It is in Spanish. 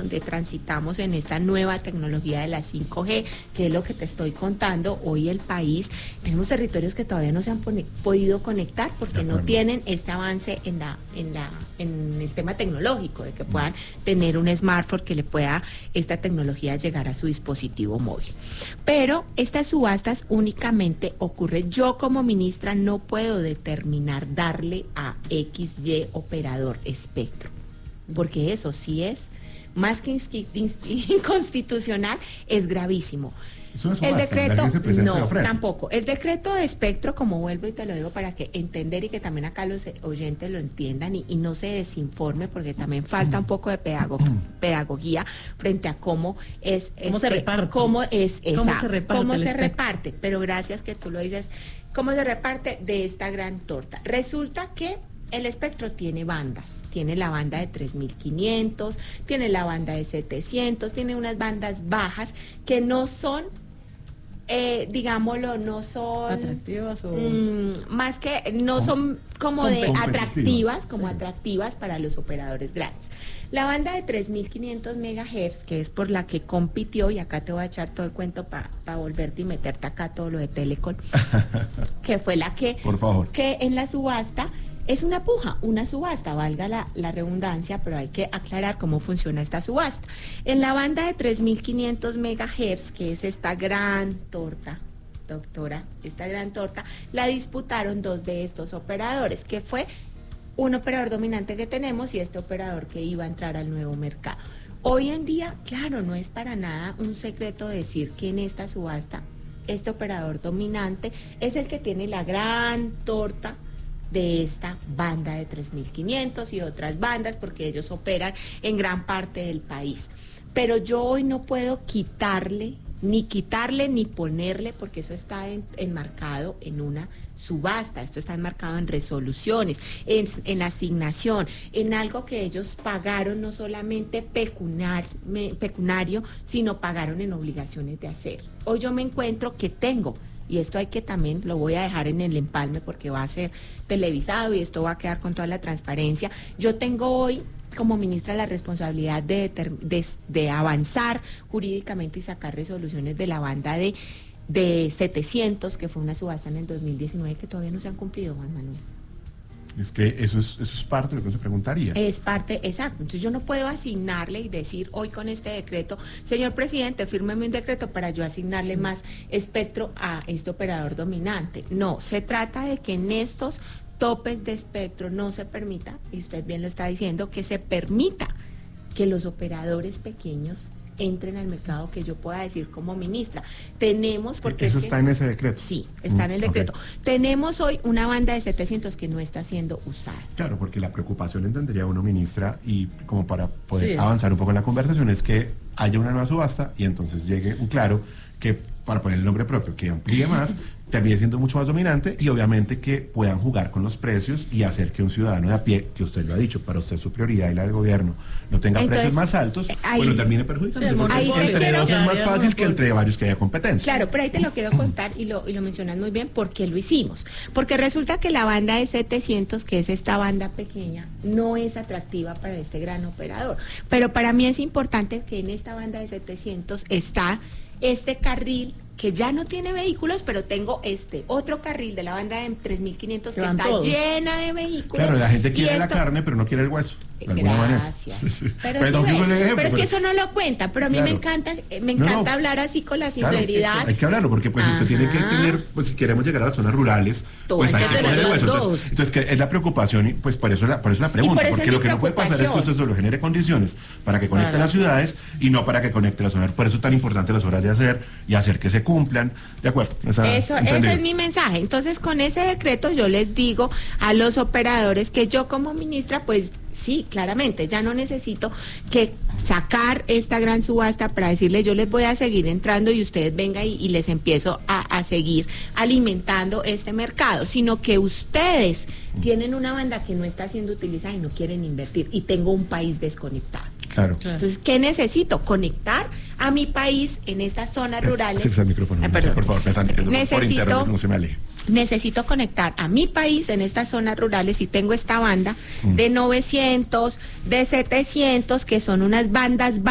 donde transitamos en esta nueva tecnología de la 5G, que es lo que te estoy contando. Hoy el país, tenemos territorios que todavía no se han podido conectar porque no tienen este avance en el tema tecnológico, de que puedan tener un smartphone que le pueda esta tecnología llegar a su dispositivo móvil. Pero estas subastas únicamente ocurre, yo como ministra no puedo determinar darle a XY operador espectro, porque eso sí es más que inconstitucional, es gravísimo. El decreto, no, tampoco. El decreto de espectro, como vuelvo y te lo digo para que entender y que también acá los oyentes lo entiendan y no se desinforme, porque también falta un poco de pedagogía frente a cómo es, cómo se reparte. Pero gracias que tú lo dices, cómo se reparte de esta gran torta. Resulta que el espectro tiene bandas. Tiene la banda de 3.500, tiene la banda de 700, tiene unas bandas bajas que no son, digámoslo, no son atractivas o más que no son como de atractivas, como atractivas para los operadores grandes. La banda de 3.500 megahertz, que es por la que compitió, y acá te voy a echar todo el cuento para volverte y meterte acá todo lo de Telecom, que fue la que, por favor, que en la subasta. Es una puja, una subasta, valga la redundancia, pero hay que aclarar cómo funciona esta subasta. En la banda de 3.500 megahertz, que es esta gran torta, doctora, esta gran torta, la disputaron dos de estos operadores, que fue un operador dominante que tenemos y este operador que iba a entrar al nuevo mercado. Hoy en día, claro, no es para nada un secreto decir que en esta subasta, este operador dominante es el que tiene la gran torta de esta banda de 3.500 y otras bandas, porque ellos operan en gran parte del país. Pero yo hoy no puedo quitarle ni ponerle, porque eso está enmarcado en una subasta, esto está enmarcado en resoluciones, en asignación, en algo que ellos pagaron no solamente pecuniario, sino pagaron en obligaciones de hacer. Hoy yo me encuentro que tengo, y esto hay que también, lo voy a dejar en el empalme porque va a ser televisado y esto va a quedar con toda la transparencia. Yo tengo hoy como ministra la responsabilidad de avanzar jurídicamente y sacar resoluciones de la banda de 700, que fue una subasta en el 2019 que todavía no se han cumplido, Juan Manuel. Es que eso es parte de lo que se preguntaría. Es parte, exacto. Entonces yo no puedo asignarle y decir hoy con este decreto, señor presidente, fírmeme un decreto para yo asignarle más espectro a este operador dominante. No, se trata de que en estos topes de espectro no se permita, y usted bien lo está diciendo, que se permita que los operadores pequeños entren al mercado, que yo pueda decir como ministra. Tenemos, porque eso está en ese decreto. Sí, está en el decreto. Okay. Tenemos hoy una banda de 700 que no está siendo usada. Claro, porque la preocupación, entendería uno, ministra, y como para poder avanzar un poco en la conversación, es que haya una nueva subasta y entonces llegue un claro que, para poner el nombre propio, que amplíe más, termine siendo mucho más dominante y obviamente que puedan jugar con los precios y hacer que un ciudadano de a pie, que usted lo ha dicho, para usted su prioridad y la del gobierno, no tenga precios más altos, bueno, termine perjudicando. Entre dos es más fácil que entre varios que haya competencia. Claro, pero ahí te lo quiero contar y lo mencionas muy bien, porque lo hicimos. Porque resulta que la banda de 700, que es esta banda pequeña, no es atractiva para este gran operador. Pero para mí es importante que en esta banda de 700 está este carril que ya no tiene vehículos, pero tengo este otro carril de la banda de 3.500 que está llena de vehículos. Claro, la gente quiere la carne, pero no quiere el hueso. Gracias. Pero es que eso no lo cuenta, pero a mí me encanta hablar así con la sinceridad. Claro, hay que hablarlo, porque pues usted tiene que tener, pues si queremos llegar a las zonas rurales, pues hay que poner el hueso. Entonces que es la preocupación y pues por eso la pregunta, porque lo que no puede pasar es que usted solo genere condiciones para que conecte las ciudades y no para que conecte las zonas. Por eso es tan importante las horas de hacer y hacer que se cumplan. De acuerdo. Ese es mi mensaje. Entonces con ese decreto yo les digo a los operadores que yo como ministra, pues sí, claramente, ya no necesito que sacar esta gran subasta para decirle yo les voy a seguir entrando y ustedes vengan y les empiezo a seguir alimentando este mercado, sino que ustedes tienen una banda que no está siendo utilizada y no quieren invertir, y tengo un país desconectado. Claro. Entonces, ¿qué necesito? Conectar a mi país en estas zonas rurales. El micrófono, por favor, por internet, no se me aleje. Necesito conectar a mi país en estas zonas rurales y tengo esta banda de 900, de 700, que son unas bandas